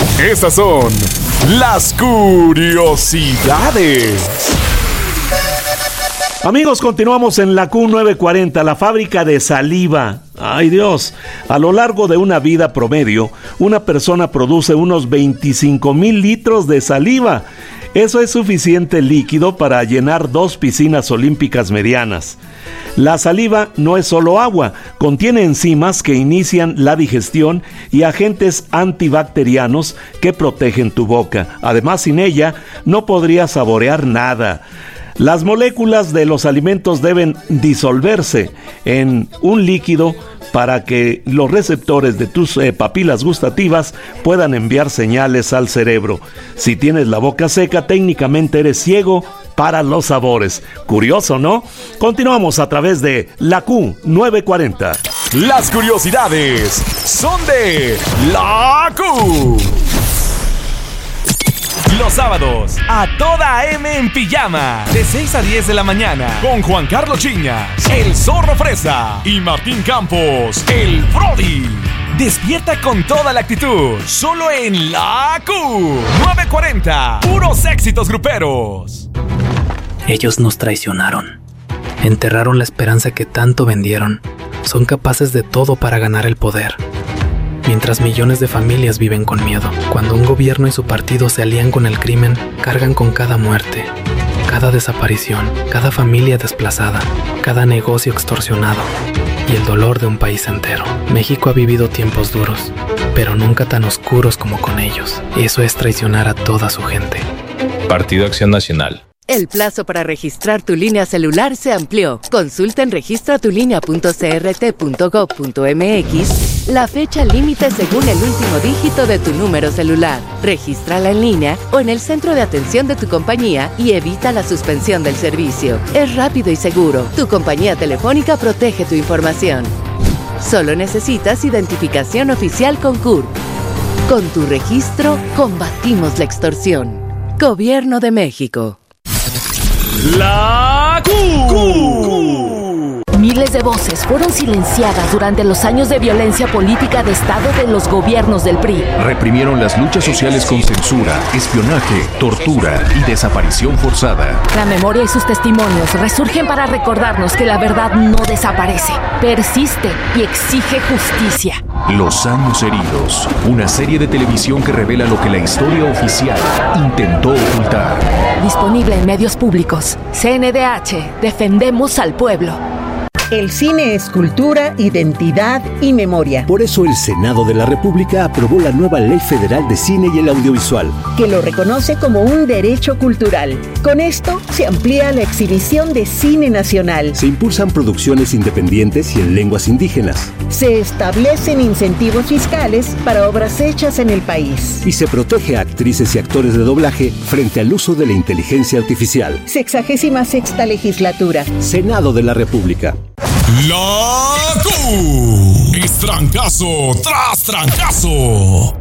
Estas son las curiosidades. Amigos, continuamos en la Q940, la fábrica de saliva. ¡Ay, Dios! A lo largo de una vida promedio, una persona produce unos 25,000 litros de saliva. Eso es suficiente líquido para llenar 2 piscinas olímpicas medianas. La saliva no es solo agua, contiene enzimas que inician la digestión y agentes antibacterianos que protegen tu boca. Además, sin ella no podrías saborear nada. Las moléculas de los alimentos deben disolverse en un líquido para que los receptores de tus papilas gustativas puedan enviar señales al cerebro. Si tienes la boca seca, técnicamente eres ciego para los sabores. Curioso, ¿no? Continuamos a través de la Q940. Las curiosidades son de la Q. Los sábados, a toda M en pijama, de 6 a 10 de la mañana, con Juan Carlos Chiñas, el Zorro Fresa y Martín Campos, el Brody. Despierta con toda la actitud, solo en la Q940, puros éxitos gruperos. Ellos nos traicionaron, enterraron la esperanza que tanto vendieron, son capaces de todo para ganar el poder. Mientras millones de familias viven con miedo, cuando un gobierno y su partido se alían con el crimen, cargan con cada muerte, cada desaparición, cada familia desplazada, cada negocio extorsionado y el dolor de un país entero. México ha vivido tiempos duros, pero nunca tan oscuros como con ellos. Eso es traicionar a toda su gente. Partido Acción Nacional. El plazo para registrar tu línea celular se amplió. Consulta en registratulinea.crt.gov.mx la fecha límite según el último dígito de tu número celular. Regístrala en línea o en el centro de atención de tu compañía y evita la suspensión del servicio. Es rápido y seguro. Tu compañía telefónica protege tu información. Solo necesitas identificación oficial con CURP. Con tu registro, combatimos la extorsión. Gobierno de México. La Q. Miles de voces fueron silenciadas durante los años de violencia política de Estado de los gobiernos del PRI. Reprimieron las luchas sociales con censura, espionaje, tortura y desaparición forzada. La memoria y sus testimonios resurgen para recordarnos que la verdad no desaparece, persiste y exige justicia. Los años heridos, una serie de televisión que revela lo que la historia oficial intentó ocultar. Disponible en medios públicos. CNDH, defendemos al pueblo. El cine es cultura, identidad y memoria. Por eso el Senado de la República aprobó la nueva Ley Federal de Cine y el Audiovisual, que lo reconoce como un derecho cultural. Con esto se amplía la exhibición de cine nacional. Se impulsan producciones independientes y en lenguas indígenas. Se establecen incentivos fiscales para obras hechas en el país. Y se protege a actrices y actores de doblaje frente al uso de la inteligencia artificial. 66ª legislatura. Senado de la República. La Q es trancazo tras trancazo.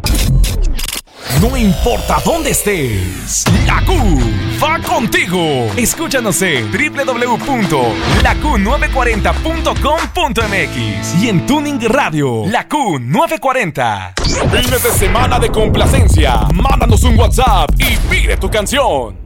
No importa dónde estés, la Q va contigo. Escúchanos en www.laQ940.com.mx y en Tuning Radio, la Q940. Fines de semana de complacencia. Mándanos un WhatsApp y pide tu canción.